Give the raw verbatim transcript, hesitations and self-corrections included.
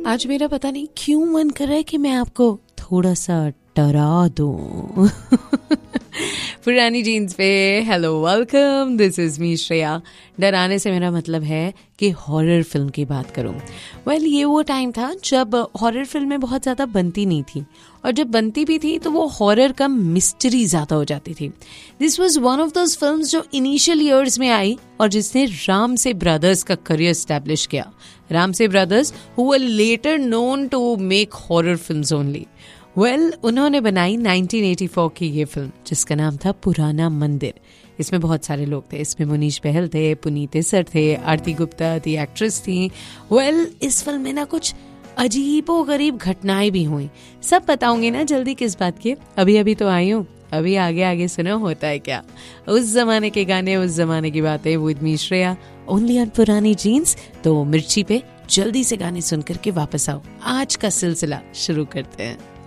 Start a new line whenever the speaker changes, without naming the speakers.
आज मेरा पता नहीं क्यों मन कर रहा है कि मैं आपको थोड़ा सा डरा दूं। पुरानी जीन्स पे hello welcome, this is me Shreya. डराने से मेरा मतलब है कि हॉरर फिल्म की बात करूं। वेल well, ये वो टाइम था जब हॉरर फिल्में बहुत ज़्यादा बनती नहीं थी, और जब बनती भी थी तो वो हॉरर कम मिस्ट्री ज़्यादा हो जाती थी। This was one of those films जो इनिशियल ईयर्स में आई और जिसने राम से ब्रदर्स का करियर एस्टैब्लिश किया। राम से brothers who were later known to make horror films only. Well well, उन्होंने बनाई नाइनटीन एटी फोर की ये फिल्म जिसका नाम था पुराना मंदिर। इसमें बहुत सारे लोग थे, इसमें मुनीश बहल थे, पुनीत सर थे, आरती गुप्ता थी, एक्ट्रेस थी। वेल well, इस फिल्म में ना कुछ अजीबो गरीब घटनाएं भी हुई। सब बताऊंगी ना जल्दी किस बात की। अभी अभी तो आई हूँ, अभी आगे आगे सुनो होता है क्या। उस जमाने के गाने, उस जमाने की बातें with me Shreya, only on पुरानी जीन्स। तो मिर्ची पे जल्दी से गाने सुन करके वापस आओ। आज का सिलसिला शुरू करते हैं।